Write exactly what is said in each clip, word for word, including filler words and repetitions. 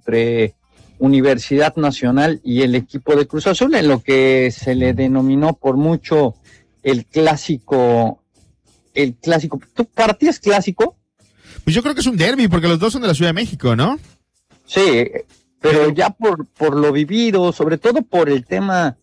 entre Universidad Nacional y el equipo de Cruz Azul, en lo que se le denominó por mucho el clásico, el clásico. ¿Tú para ti es clásico? Pues yo creo que es un derbi, porque los dos son de la Ciudad de México, ¿no? Sí, pero ya por, por lo vivido, sobre todo por el tema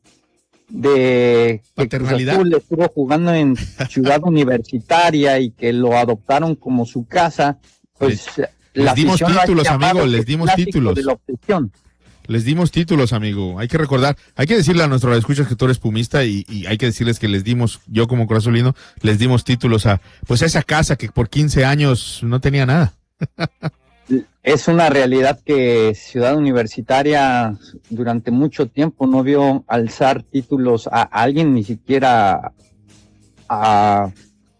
de que Cruz Azul estuvo jugando en Ciudad Universitaria y que lo adoptaron como su casa, pues les, la les dimos títulos, amigo, les dimos títulos. De la obsesión. Les dimos títulos, amigo. Hay que recordar, hay que decirle a nuestros escuchas que tú eres pumista y, y hay que decirles que les dimos, yo como corazolino, les dimos títulos a, pues a esa casa que por quince años no tenía nada. Es una realidad que Ciudad Universitaria durante mucho tiempo no vio alzar títulos a alguien, ni siquiera a,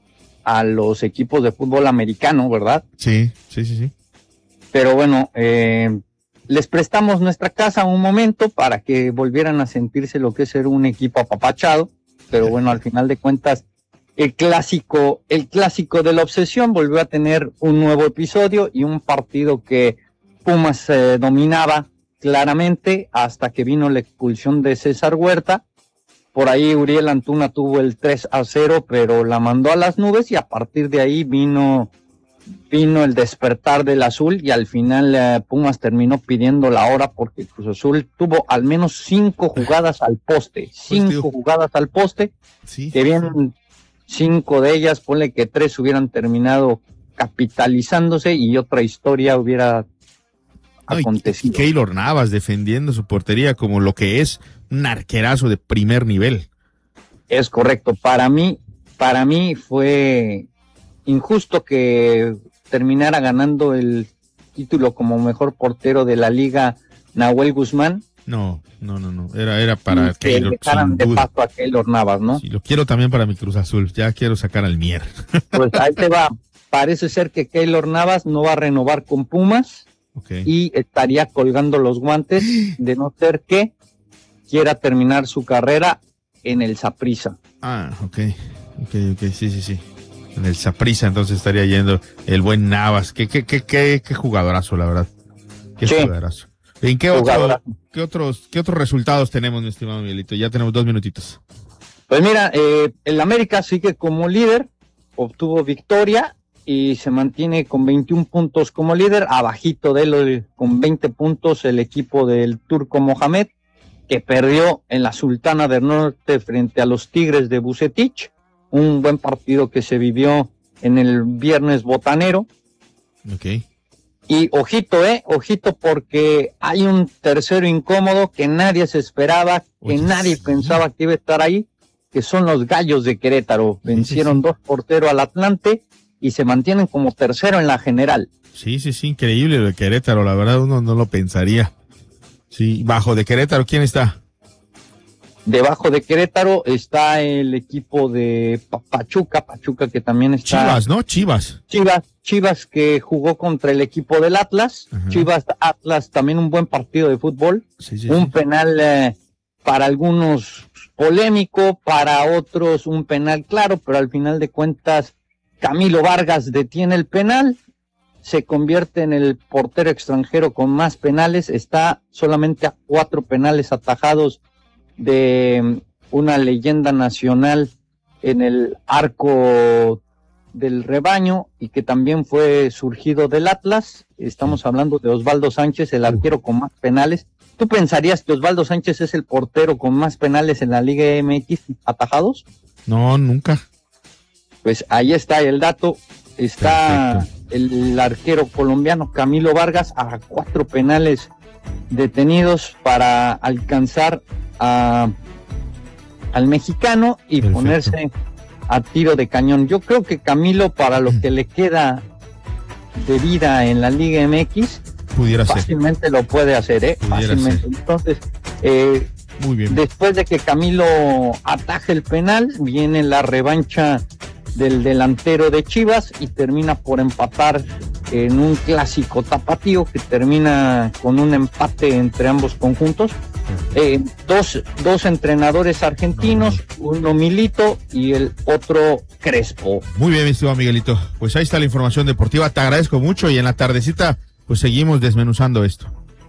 a los equipos de fútbol americano, ¿verdad? Sí, sí, sí, sí. Pero bueno, eh, les prestamos nuestra casa un momento para que volvieran a sentirse lo que es ser un equipo apapachado, pero bueno, al final de cuentas, el clásico, el clásico de la obsesión volvió a tener un nuevo episodio y un partido que Pumas eh, dominaba claramente hasta que vino la expulsión de César Huerta. Por ahí Uriel Antuna tuvo el tres a cero, pero la mandó a las nubes y a partir de ahí vino, vino el despertar del azul y al final eh, Pumas terminó pidiendo la hora porque Cruz Azul tuvo al menos cinco jugadas al poste, cinco pues, jugadas al poste, sí, que bien cinco de ellas, ponle que tres hubieran terminado capitalizándose y otra historia hubiera no, acontecido. Y Keylor Navas defendiendo su portería como lo que es un arquerazo de primer nivel. Es correcto. Para mí, para mí fue injusto que terminara ganando el título como mejor portero de la liga Nahuel Guzmán. No, no, no, no. Era, era para que Keylor. Dejaran de paso a Keylor Navas, ¿no? Sí, lo quiero también para mi Cruz Azul. Ya quiero sacar al Mier. Pues ahí te va. Parece ser que Keylor Navas no va a renovar con Pumas. Okay. Y estaría colgando los guantes de no ser que quiera terminar su carrera en el Saprissa. Ah, ok. Ok, ok, sí, sí, sí. En el Saprissa entonces estaría yendo el buen Navas. Qué, qué, qué, qué, qué jugadorazo, la verdad. Qué sí. jugadorazo. ¿En qué, otro, qué otros qué otros resultados tenemos, mi estimado Miguelito? Ya tenemos dos minutitos. Pues mira, eh, el América sigue como líder, obtuvo victoria y se mantiene con veintiún puntos como líder, abajito de él con veinte puntos el equipo del Turco Mohamed, que perdió en la Sultana del Norte frente a los Tigres de Bucetich, un buen partido que se vivió en el viernes botanero. Okay. Y ojito, eh, ojito porque hay un tercero incómodo que nadie se esperaba, que Oye, nadie sí. pensaba que iba a estar ahí, que son los Gallos de Querétaro. Vencieron sí, sí. dos por cero al Atlante y se mantienen como tercero en la general. Sí, sí, sí, increíble lo de Querétaro, la verdad uno no lo pensaría. Sí, bajo de Querétaro, ¿quién está? Debajo de Querétaro está el equipo de Pachuca, Pachuca que también está... Chivas, ¿no? Chivas. Chivas, Chivas que jugó contra el equipo del Atlas. Ajá. Chivas, Atlas, también un buen partido de fútbol. Sí, sí, un sí. penal eh, para algunos polémico, para otros un penal claro, pero al final de cuentas Camilo Vargas detiene el penal, se convierte en el portero extranjero con más penales, está solamente a cuatro penales atajados de una leyenda nacional en el arco del rebaño y que también fue surgido del Atlas. Estamos hablando de Osvaldo Sánchez, el arquero con más penales. ¿Tú pensarías que Osvaldo Sánchez es el portero con más penales en la Liga M X atajados? No, nunca. Pues ahí está el dato. Está Perfecto. El arquero colombiano Camilo Vargas a cuatro penales detenidos para alcanzar a, al mexicano y Perfecto. Ponerse a tiro de cañón. Yo creo que Camilo, para lo que le queda de vida en la Liga M X, pudiera fácilmente ser. lo puede hacer, ¿eh? Pudiera fácilmente. Ser. Entonces, eh, Muy bien. Después de que Camilo ataje el penal, viene la revancha del delantero de Chivas y termina por empatar en un clásico tapatío que termina con un empate entre ambos conjuntos. Eh, dos, dos entrenadores argentinos, uno Milito y el otro Crespo. Muy bien, mi estimado Miguelito. Pues ahí está la información deportiva. Te agradezco mucho y en la tardecita pues seguimos desmenuzando esto.